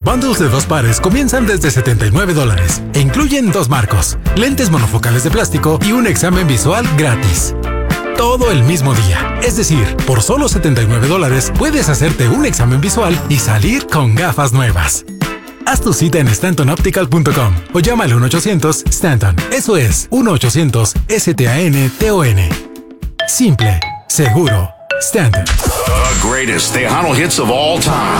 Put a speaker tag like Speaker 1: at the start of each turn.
Speaker 1: Bundles de 2 pares comienzan desde $79 e incluyen 2 marcos, lentes monofocales de plástico y un examen visual gratis. Todo el mismo día. Es decir, por solo $79 puedes hacerte un examen visual y salir con gafas nuevas. Haz tu cita en StantonOptical.com o llama al 1-800-STANTON. Eso es 1-800-STANTON. Simple, seguro, Stanton.
Speaker 2: The greatest Tejano hits of all time.